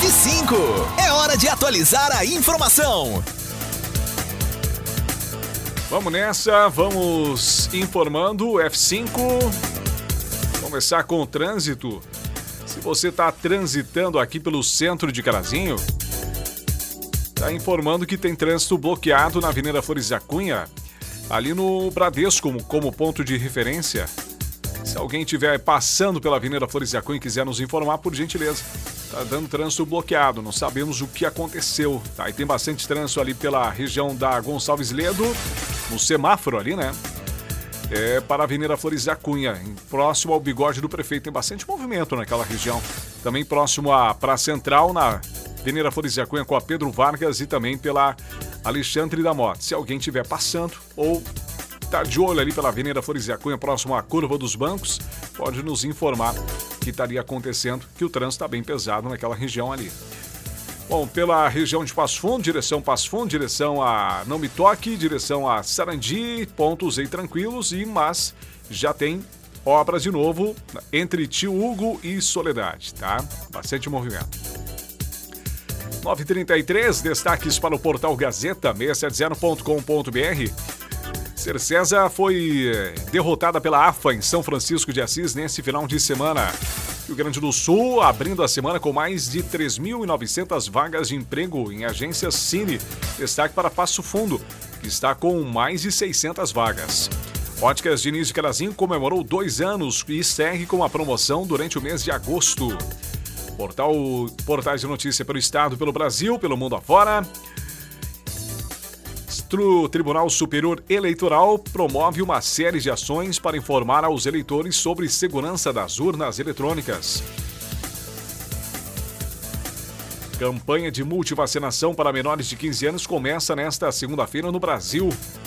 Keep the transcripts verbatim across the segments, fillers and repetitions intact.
F cinco. É hora de atualizar a informação. Vamos nessa, vamos informando F cinco. Começar com o trânsito. Se você está transitando aqui pelo centro de Carazinho, está informando que tem trânsito bloqueado na Avenida Flores da Cunha, ali no Bradesco, como, como ponto de referência. Se alguém estiver passando pela Avenida Flores da Cunha e quiser nos informar, por gentileza. Tá dando trânsito bloqueado, não sabemos o que aconteceu. Tá? E tem bastante trânsito ali pela região da Gonçalves Ledo, no semáforo ali, né? É, para a Avenida Flores da Cunha, próximo ao bigode do prefeito. Tem bastante movimento naquela região. Também próximo à Praça Central, na Avenida Flores da Cunha com a Pedro Vargas e também pela Alexandre da Mota. Se alguém estiver passando ou tá de olho ali pela Avenida Flores da Cunha, próximo à Curva dos Bancos, pode nos informar o que estaria acontecendo, que o trânsito está bem pesado naquela região ali. Bom, pela região de Passo Fundo, direção Passo Fundo, direção a Não Me Toque, direção a Sarandi, pontos aí tranquilos, e mas já tem obras de novo entre Tio Hugo e Soledade, tá? Bastante movimento. nove e trinta e três, destaques para o portal Gazeta, seiscentos e setenta ponto com ponto br. Cercesa foi derrotada pela A F A em São Francisco de Assis nesse final de semana. Rio Grande do Sul abrindo a semana com mais de três mil e novecentas vagas de emprego em agências Cine. Destaque para Passo Fundo, que está com mais de seiscentas vagas. Óticas Diniz de Carazinho comemorou dois anos e segue com a promoção durante o mês de agosto. Portal, portais de notícia pelo Estado, pelo Brasil, pelo mundo afora. O Tribunal Superior Eleitoral promove uma série de ações para informar aos eleitores sobre segurança das urnas eletrônicas. Campanha de multivacinação para menores de quinze anos começa nesta segunda-feira no Brasil.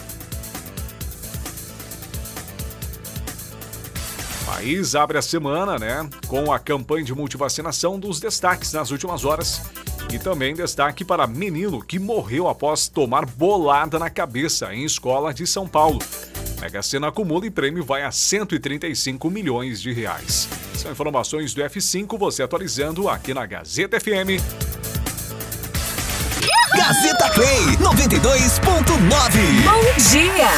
O país abre a semana, né, com a campanha de multivacinação. Dos destaques nas últimas horas. E também destaque para menino que morreu após tomar bolada na cabeça em escola de São Paulo. Mega Sena acumula e prêmio vai a cento e trinta e cinco milhões de reais. São informações do F cinco, você atualizando aqui na Gazeta F M. Gazeta Play noventa e dois ponto nove. Bom dia!